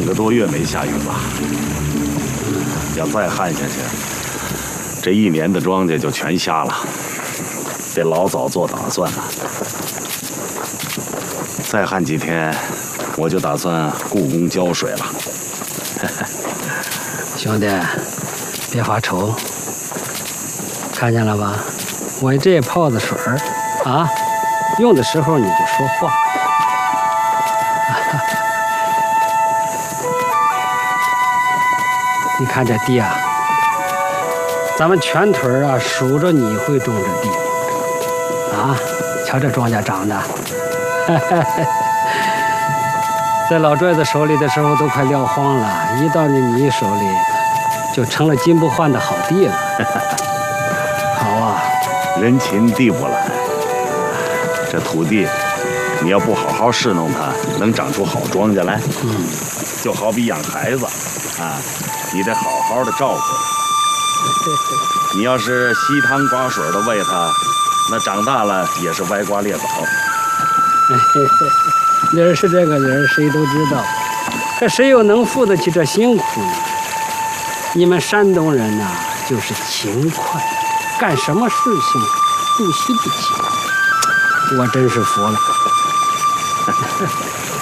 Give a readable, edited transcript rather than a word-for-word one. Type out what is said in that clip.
2个多月没下雨了，要再旱下去，这1年的庄稼就全瞎了，得老早做打算了。再旱几天，我就打算雇工浇水了。 兄弟，别发愁，看见了吧？我这泡子水儿啊，用的时候你就说话。你看这地啊，咱们全屯啊数着你会种这地啊，瞧这庄稼长的，在老拽子手里的时候都快撂荒了，一到你手里，就成了金不换的好地了。好啊， 人勤地不懒，这土地，你要不好好侍弄它，能长出好庄稼来。就好比养孩子啊。你得好好的照顾它。你要是稀汤寡水的喂它，那长大了也是歪瓜裂枣。 理儿是这个理儿，谁都知道。可谁又能付得起这辛苦呢？你们山东人呐，就是勤快，干什么事情不惜不勤。我真是服了。